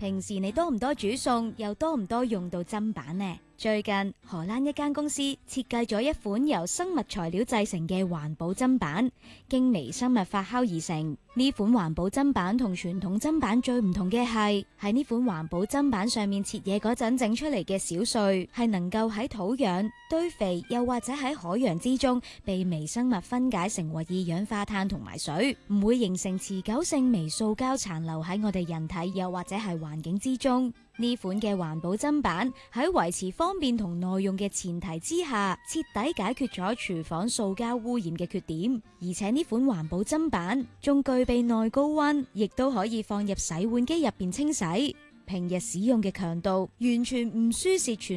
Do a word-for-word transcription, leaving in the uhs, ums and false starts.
平時你多唔多煮餸，又多唔多用到砧板呢？最近荷蘭一間公司設計咗一款由生物材料製成嘅環保砧板，經微生物發酵而成。呢款環保砧板同傳統砧板最唔同嘅係，喺呢款環保砧板上面切嘢嗰陣整出嚟嘅小碎，係能夠喺土壤、堆肥又或者喺海洋之中被微生物分解成為二氧化碳同埋水，唔會形成持久性微塑膠殘留喺我哋人體又或者係環境之中。呢款嘅環保砧板喺維持方便同耐用嘅前提之下，徹底解決咗廚房塑膠污染嘅缺點。而且呢款環保砧板仲具備耐高溫，亦都可以放入洗碗機入邊清洗。平日使用嘅強度完全唔輸蝕傳